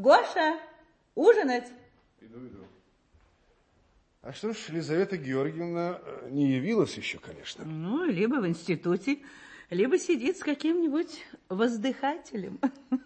Гоша, ужинать. Иду. А что ж, Лизавета Георгиевна не явилась еще, конечно. Ну, либо в институте, либо сидит с каким-нибудь воздыхателем.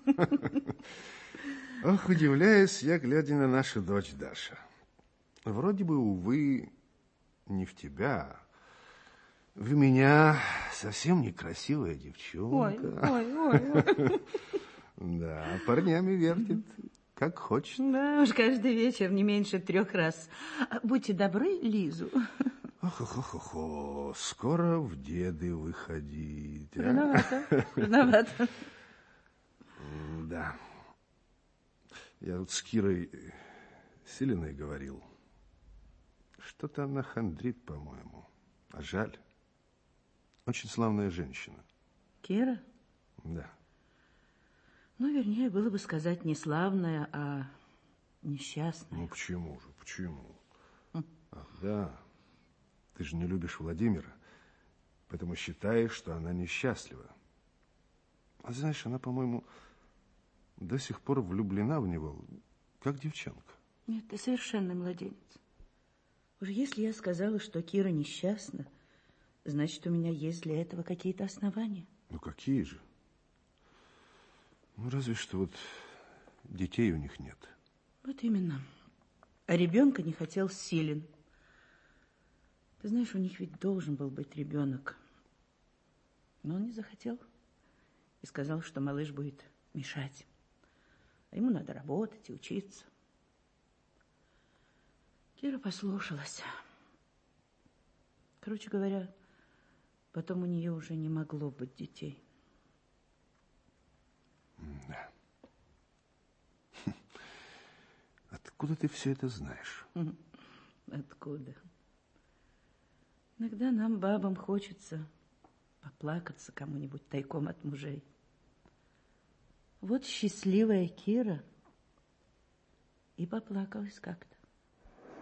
Ох, удивляюсь я, глядя на нашу дочь Даша. Вроде бы, увы, не в тебя. В меня совсем некрасивая девчонка. Ой. Да, парнями вертит, как хочет. Да, уж каждый вечер не меньше 3 раз. Будьте добры, Лизу. Ох, скоро в деды выходить. Рановато. Да. Я тут с Кирой Силиной говорил. Что-то она хандрит, по-моему. А жаль. Очень славная женщина. Кира? Да. Ну, вернее, было бы сказать не славная, а несчастная. Ну, почему же, почему? Ах, да. Ты же не любишь Владимира, поэтому считаешь, что она несчастлива. А знаешь, она, по-моему, до сих пор влюблена в него, как девчонка. Нет, ты совершенный младенец. Уж если я сказала, что Кира несчастна, значит, у меня есть для этого какие-то основания. Ну, какие же? Ну, разве что вот детей у них нет. Вот именно. А ребенка не хотел Силин. Ты знаешь, у них ведь должен был быть ребенок. Но он не захотел. И сказал, что малыш будет мешать. А ему надо работать и учиться. Кира послушалась. Короче говоря, потом у нее уже не могло быть детей. Да. Откуда ты все это знаешь? Откуда? Иногда нам, бабам, хочется поплакаться кому-нибудь тайком от мужей. Вот счастливая Кира и поплакалась как-то.